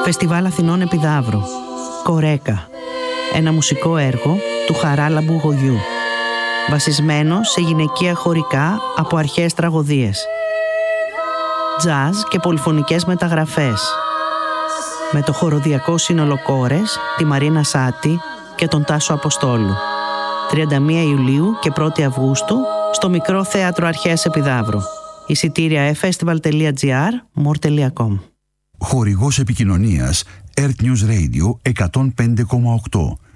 Φεστιβάλ Αθηνών Επιδαύρου. Κορέκα. Ένα μουσικό έργο του Χαράλαμπου Γογιού, βασισμένο σε γυναικεία χωρικά από αρχαίες τραγωδίες. Τζαζ και πολυφωνικές μεταγραφές. Με το χοροδιακό σύνολο Κόρες, τη Μαρίνα Σάτη και τον Τάσο Αποστόλου. 31 Ιουλίου και 1 Αυγούστου στο Μικρό Θέατρο Αρχαίας Επιδαύρου. Εισιτήρια festival.gr, more.com. Χορηγός επικοινωνίας Earth News Radio 105,8.